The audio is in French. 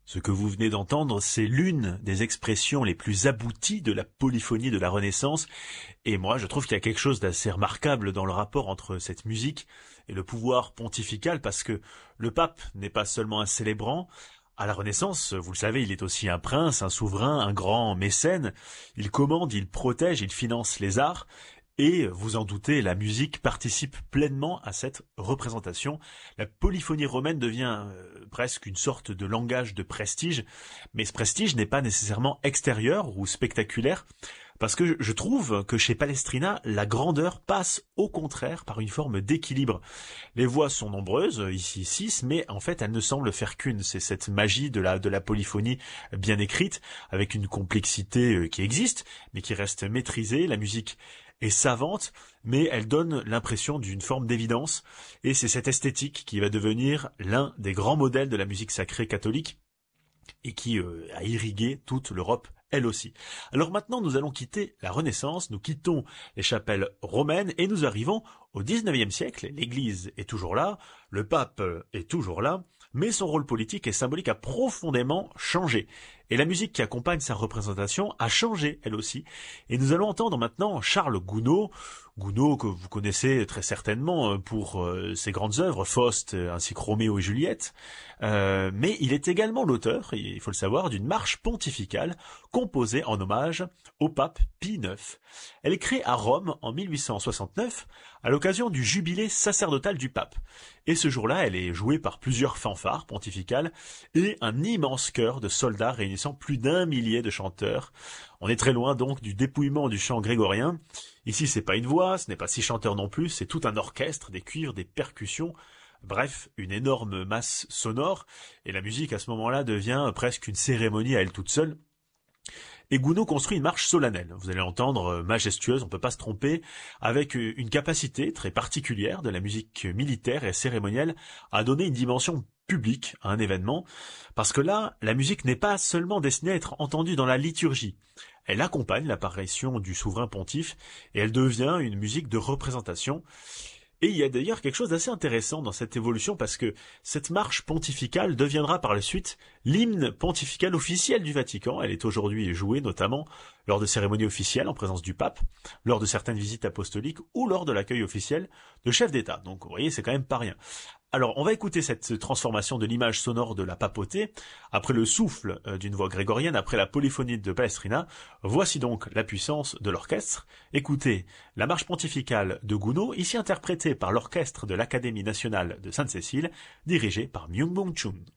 Ce que vous venez d'entendre, c'est l'une des expressions les plus abouties de la polyphonie de la Renaissance, et moi je trouve qu'il y a quelque chose d'assez remarquable dans le rapport entre cette musique et le pouvoir pontifical, parce que le pape n'est pas seulement un célébrant. À la Renaissance, vous le savez, il est aussi un prince, un souverain, un grand mécène. Il commande, il protège, il finance les arts. Et, vous en doutez, la musique participe pleinement à cette représentation. La polyphonie romaine devient presque une sorte de langage de prestige, mais ce prestige n'est pas nécessairement extérieur ou spectaculaire, parce que je trouve que chez Palestrina, la grandeur passe au contraire par une forme d'équilibre. Les voix sont nombreuses, ici 6, mais en fait elles ne semblent faire qu'une. C'est cette magie de la polyphonie bien écrite, avec une complexité qui existe, mais qui reste maîtrisée. La musique est savante, mais elle donne l'impression d'une forme d'évidence, et c'est cette esthétique qui va devenir l'un des grands modèles de la musique sacrée catholique, et qui a irrigué toute l'Europe elle aussi. Alors maintenant, nous allons quitter la Renaissance, nous quittons les chapelles romaines et nous arrivons au XIXe siècle. L'Église est toujours là, le pape est toujours là, mais son rôle politique et symbolique a profondément changé. Et la musique qui accompagne sa représentation a changé elle aussi. Et nous allons entendre maintenant Charles Gounod, Gounod que vous connaissez très certainement pour ses grandes œuvres, Faust ainsi que Roméo et Juliette, mais il est également l'auteur, il faut le savoir, d'une marche pontificale composée en hommage au pape Pie IX. Elle est créée à Rome en 1869 à l'occasion du jubilé sacerdotal du pape. Et ce jour-là, elle est jouée par plusieurs fanfares pontificales et un immense chœur de soldats réunissant plus d'1 millier de chanteurs. On est très loin donc du dépouillement du chant grégorien. Ici, c'est pas une voix, ce n'est pas 6 chanteurs non plus, c'est tout un orchestre, des cuivres, des percussions. Bref, une énorme masse sonore, et la musique à ce moment-là devient presque une cérémonie à elle toute seule. Et Gounod construit une marche solennelle, vous allez entendre, majestueuse, on ne peut pas se tromper, avec une capacité très particulière de la musique militaire et cérémonielle à donner une dimension publique à un événement, parce que là, la musique n'est pas seulement destinée à être entendue dans la liturgie, elle accompagne l'apparition du souverain pontife, et elle devient une musique de représentation. Et il y a d'ailleurs quelque chose d'assez intéressant dans cette évolution, parce que cette marche pontificale deviendra par la suite l'hymne pontifical officiel du Vatican. Elle est aujourd'hui jouée notamment lors de cérémonies officielles en présence du pape, lors de certaines visites apostoliques ou lors de l'accueil officiel de chefs d'État. Donc vous voyez, c'est quand même pas rien. Alors, on va écouter cette transformation de l'image sonore de la papauté, après le souffle d'une voix grégorienne, après la polyphonie de Palestrina. Voici donc la puissance de l'orchestre. Écoutez la marche pontificale de Gounod, ici interprétée par l'orchestre de l'Académie nationale de Sainte-Cécile, dirigé par Myung-Bong Chun.